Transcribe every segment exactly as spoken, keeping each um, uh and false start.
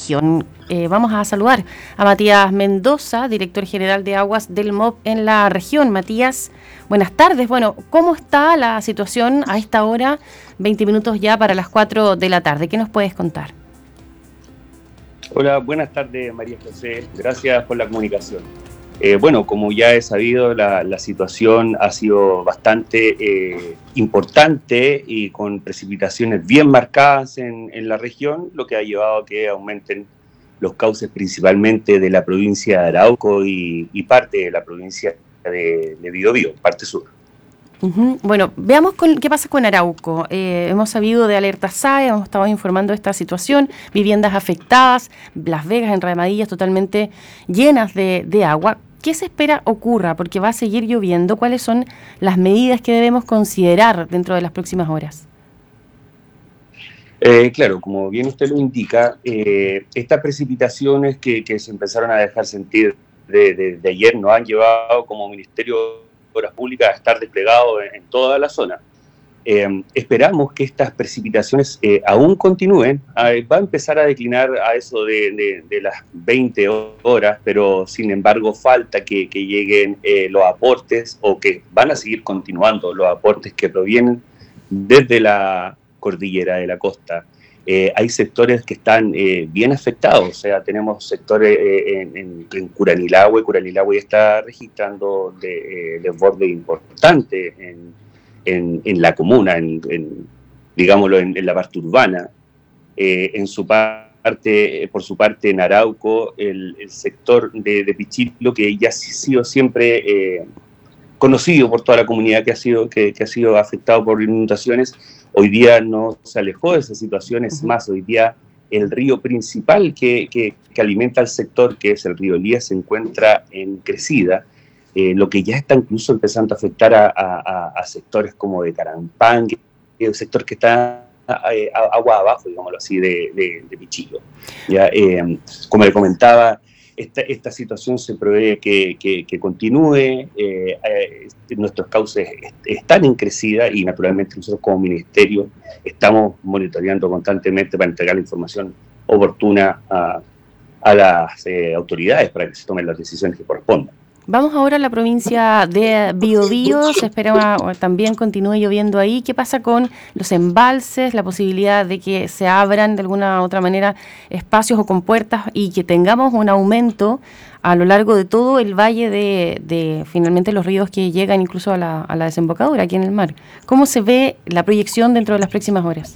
región. Eh, vamos a saludar a Matías Mendoza, director general de Aguas del M O P en la región. Matías, buenas tardes. Bueno, ¿cómo está la situación a esta hora? veinte minutos ya para las cuatro de la tarde. ¿Qué nos puedes contar? Hola, buenas tardes, María José. Gracias por la comunicación. Eh, bueno, como ya he sabido, la, la situación ha sido bastante eh, importante y con precipitaciones bien marcadas en, en la región, lo que ha llevado a que aumenten los cauces principalmente de la provincia de Arauco y, y parte de la provincia de, de Biobío, parte sur. Uh-huh. Bueno, veamos con, qué pasa con Arauco. Eh, hemos sabido de alerta S A E, hemos estado informando de esta situación, viviendas afectadas, Las Vegas, Enramadillas totalmente llenas de, de agua. ¿Qué se espera ocurra? Porque va a seguir lloviendo. ¿Cuáles son las medidas que debemos considerar dentro de las próximas horas? Eh, claro, como bien usted lo indica, eh, estas precipitaciones que, que se empezaron a dejar sentir de, de, de ayer nos han llevado como Ministerio de Obras Públicas a estar desplegado en, en toda la zona. Eh, esperamos que estas precipitaciones eh, aún continúen. Eh, va a empezar a declinar a eso de, de, de las veinte horas, pero sin embargo falta que, que lleguen eh, los aportes, o que van a seguir continuando los aportes que provienen desde la cordillera de la costa. Eh, hay sectores que están eh, bien afectados, o sea, tenemos sectores eh, en, en, en Curanilahue. Curanilahue está registrando de, eh, desborde importante en En, en la comuna, en, en, digámoslo, en, en la parte urbana. Eh, en su parte, por su parte, en Arauco, el, el sector de, de Pichillo, que ya ha sido siempre eh, conocido por toda la comunidad que ha sido, que, que ha sido afectado por inundaciones, hoy día no se alejó de esas situaciones. Uh-huh. Más, hoy día el río principal que, que, que alimenta al sector, que es el río Elías, se encuentra en crecida. Eh, lo que ya está incluso empezando a afectar a, a, a sectores como de Carampán, que es un sector que está a, a, agua abajo, digámoslo así, de, de, de Pichillo. Ya, eh, como le comentaba, esta, esta situación se prevé que, que, que continúe. Eh, eh, nuestros cauces están en crecida y naturalmente nosotros como ministerio estamos monitoreando constantemente para entregar la información oportuna a, a las eh, autoridades para que se tomen las decisiones que correspondan. Vamos ahora a la provincia de Biobío. Se espera también continúe lloviendo ahí. ¿Qué pasa con los embalses, la posibilidad de que se abran de alguna u otra manera espacios o compuertas y que tengamos un aumento a lo largo de todo el valle de, de finalmente los ríos que llegan incluso a la, a la desembocadura aquí en el mar? ¿Cómo se ve la proyección dentro de las próximas horas?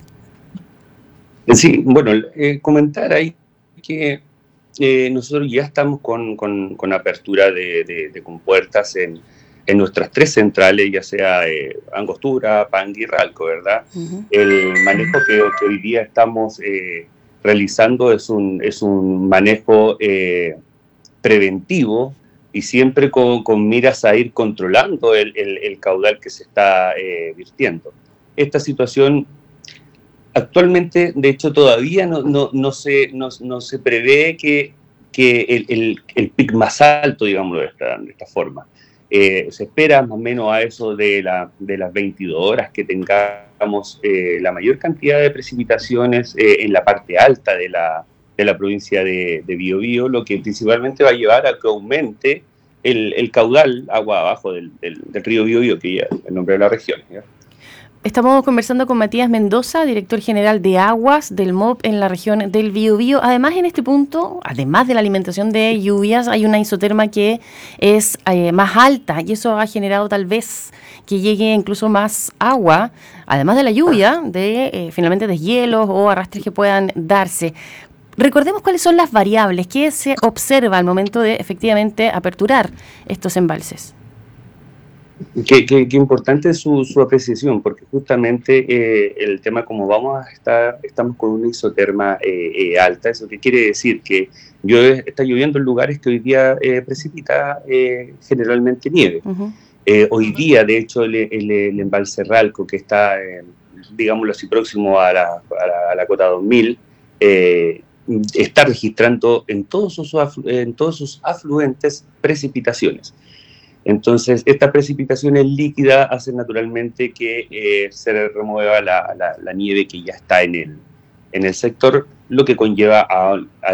Sí, bueno, eh, comentar ahí que Eh, nosotros ya estamos con, con, con apertura de, de, de compuertas en, en nuestras tres centrales, ya sea eh, Angostura, Pangui y Ralco, ¿verdad? Uh-huh. El manejo que, que hoy día estamos eh, realizando es un, es un manejo eh, preventivo y siempre con, con miras a ir controlando el, el, el caudal que se está eh, virtiendo. Esta situación actualmente, de hecho, todavía no, no, no, se, no, no se prevé que, que el, el, el pic más alto, digámoslo de esta, de esta forma. Eh, se espera más o menos a eso de, la, de las veintidós horas que tengamos eh, la mayor cantidad de precipitaciones eh, en la parte alta de la, de la provincia de, de Biobío, lo que principalmente va a llevar a que aumente el, el caudal agua abajo del, del, del río Biobío, que ya es el nombre de la región, ¿ya? Estamos conversando con Matías Mendoza, director general de Aguas del M O P en la región del Biobío. Además, en este punto, además de la alimentación de lluvias, hay una isoterma que es eh, más alta y eso ha generado tal vez que llegue incluso más agua, además de la lluvia, de eh, finalmente deshielos o arrastres que puedan darse. Recordemos cuáles son las variables que se observa al momento de efectivamente aperturar estos embalses. Qué, qué, qué importante es su, su apreciación, porque justamente eh, el tema, como vamos a estar, estamos con una isoterma eh, eh, alta. ¿Eso qué quiere decir? Que llueve, está lloviendo en lugares que hoy día eh, precipita eh, generalmente nieve. Uh-huh. Eh, hoy día, de hecho, el, el, el embalse Ralco, que está, eh, digámoslo así, próximo a la, a la, a la cota dos mil, eh, está registrando en todos sus, en todos sus afluentes precipitaciones. Entonces, estas precipitaciones líquidas hacen naturalmente que eh, se remueva la, la, la nieve que ya está en el, en el sector, lo que conlleva a, a